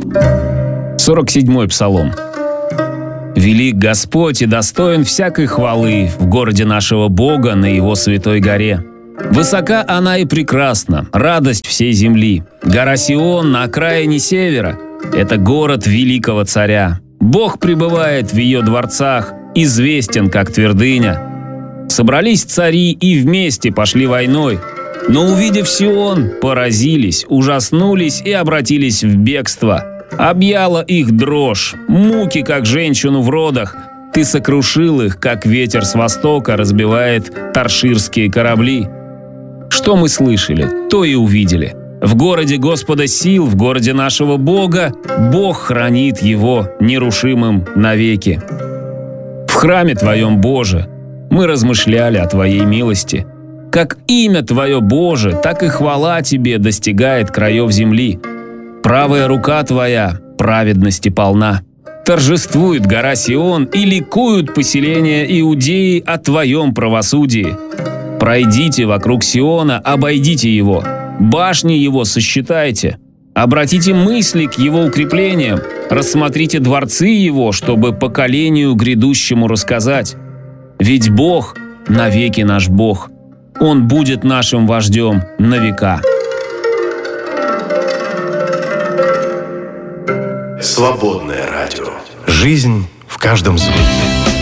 47-й псалом. «Велик Господь и достоин всякой хвалы в городе нашего Бога на Его святой горе. Высока она и прекрасна, радость всей земли. Гора Сион на окраине севера – это город великого царя. Бог пребывает в ее дворцах, известен как твердыня. Собрались цари и вместе пошли войной, но, увидев Сион, поразились, ужаснулись и обратились в бегство. Объяла их дрожь, муки, как женщину в родах. Ты сокрушил их, как ветер с востока разбивает тарширские корабли». Что мы слышали, то и увидели. В городе Господа сил, в городе нашего Бога, Бог хранит его нерушимым навеки. В храме Твоем, Боже, мы размышляли о Твоей милости. Как имя Твое, Боже, так и хвала Тебе достигает краев земли. Правая рука Твоя праведности полна. Торжествует гора Сион и ликуют поселения Иудеи о Твоем правосудии. Пройдите вокруг Сиона, обойдите его, башни его сосчитайте. Обратите мысли к его укреплениям, рассмотрите дворцы его, чтобы поколению грядущему рассказать. Ведь Бог навеки наш Бог, Он будет нашим вождем на века». Свободное радио. Жизнь в каждом звуке.